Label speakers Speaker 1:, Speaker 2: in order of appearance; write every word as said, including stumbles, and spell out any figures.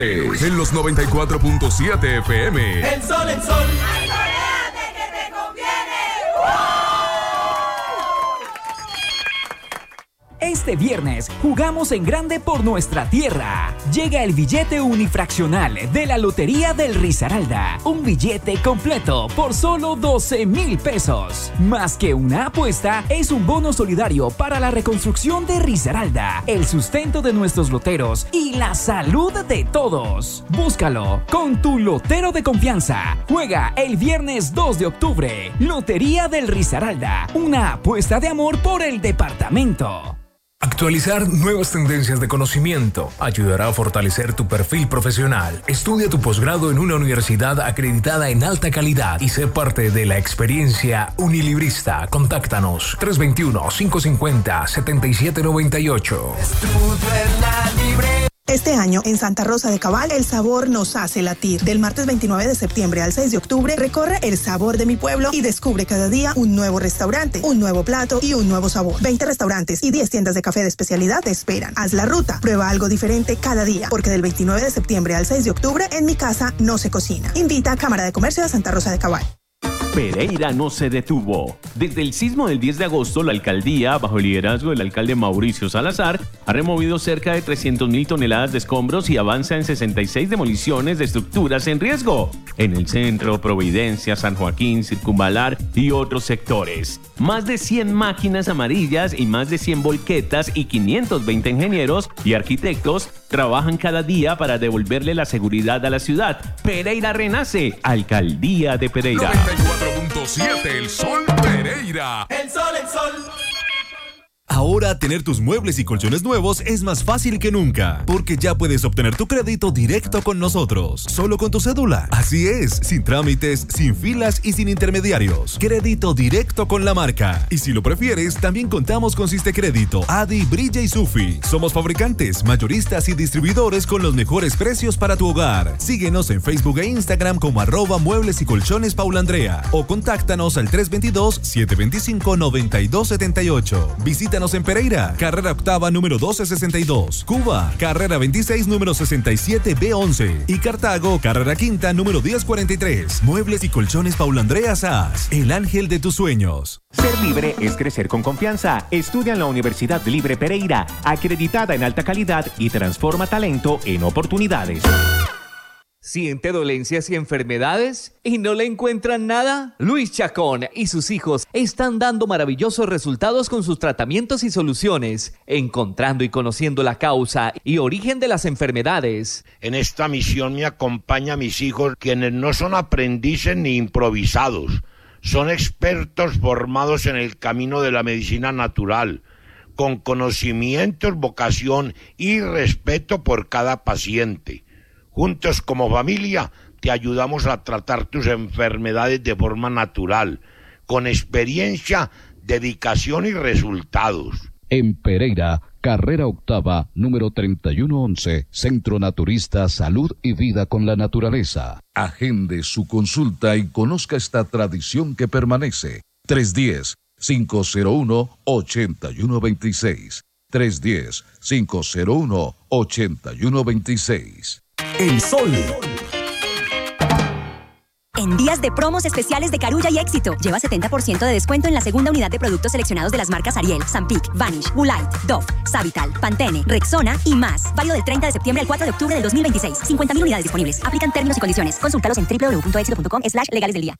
Speaker 1: En los noventa y cuatro punto siete F M.
Speaker 2: El sol, el sol.
Speaker 3: Este viernes jugamos en grande por nuestra tierra. Llega el billete unifraccional de la Lotería del Risaralda. Un billete completo por solo doce mil pesos. Más que una apuesta, es un bono solidario para la reconstrucción de Risaralda, el sustento de nuestros loteros y la salud de todos. Búscalo con tu lotero de confianza. Juega el viernes dos de octubre. Lotería del Risaralda. Una apuesta de amor por el departamento.
Speaker 4: Actualizar nuevas tendencias de conocimiento ayudará a fortalecer tu perfil profesional. Estudia tu posgrado en una universidad acreditada en alta calidad y sé parte de la experiencia unilibrista. Contáctanos tres dos uno, cinco cinco cero, siete siete nueve ocho.
Speaker 5: Este año, en Santa Rosa de Cabal, el sabor nos hace latir. Del martes veintinueve de septiembre al seis de octubre, recorre el sabor de mi pueblo y descubre cada día un nuevo restaurante, un nuevo plato y un nuevo sabor. veinte restaurantes y diez tiendas de café de especialidad te esperan. Haz la ruta, prueba algo diferente cada día, porque del veintinueve de septiembre al seis de octubre, en mi casa no se cocina. Invita a Cámara de Comercio de Santa Rosa de Cabal.
Speaker 6: Pereira no se detuvo. Desde el sismo del diez de agosto, la alcaldía, bajo el liderazgo del alcalde Mauricio Salazar, ha removido cerca de trescientas mil toneladas de escombros y avanza en sesenta y seis demoliciones de estructuras en riesgo en el centro, Providencia, San Joaquín, Circunvalar y otros sectores. Más de cien máquinas amarillas y más de cien volquetas y quinientos veinte ingenieros y arquitectos trabajan cada día para devolverle la seguridad a la ciudad. Pereira renace. Alcaldía de Pereira.
Speaker 1: noventa y cuatro punto siete El Sol Pereira.
Speaker 2: El sol, el sol.
Speaker 7: Ahora tener tus muebles y colchones nuevos es más fácil que nunca, porque ya puedes obtener tu crédito directo con nosotros, solo con tu cédula. Así es, sin trámites, sin filas y sin intermediarios. Crédito directo con la marca. Y si lo prefieres, también contamos con Sistecrédito, Adi, Brilla y Sufi. Somos fabricantes, mayoristas y distribuidores con los mejores precios para tu hogar. Síguenos en Facebook e Instagram como arroba muebles y colchones Paula Andrea o contáctanos al tres dos dos, siete dos cinco, nueve dos siete ocho. Visítanos en Pereira, carrera octava número doce sesenta y dos, Cuba, carrera veintiséis número sesenta y siete B once y Cartago, carrera quinta número diez cuarenta y tres. Muebles y colchones Paula Andrea Sass, el ángel de tus sueños.
Speaker 6: Ser libre es crecer con confianza. Estudia en la Universidad Libre Pereira, acreditada en alta calidad y transforma talento en oportunidades.
Speaker 8: ¿Siente dolencias y enfermedades y no le encuentran nada? Luis Chacón y sus hijos están dando maravillosos resultados con sus tratamientos y soluciones, encontrando y conociendo la causa y origen de las enfermedades.
Speaker 9: En esta misión me acompañan mis hijos, quienes no son aprendices ni improvisados, son expertos formados en el camino de la medicina natural, con conocimientos, vocación y respeto por cada paciente. Juntos como familia te ayudamos a tratar tus enfermedades de forma natural, con experiencia, dedicación y resultados.
Speaker 10: En Pereira, carrera octava, número treinta y uno once, Centro Naturista Salud y Vida con la Naturaleza. Agende su consulta y conozca esta tradición que permanece. tres uno cero, cinco cero uno, ocho uno dos seis. tres uno cero, cinco cero uno, ocho uno dos seis.
Speaker 3: El Sol.
Speaker 11: En días de promos especiales de Carulla y Éxito, lleva setenta por ciento de descuento en la segunda unidad de productos seleccionados de las marcas Ariel, Zampic, Vanish, Woolite, Dove, Savital, Pantene, Rexona y más. Válido del treinta de septiembre al cuatro de octubre del dos mil veintiséis. cincuenta mil unidades disponibles. Aplican términos y condiciones. Consúltalos en doble u doble u doble u punto éxito punto com slash legales del día.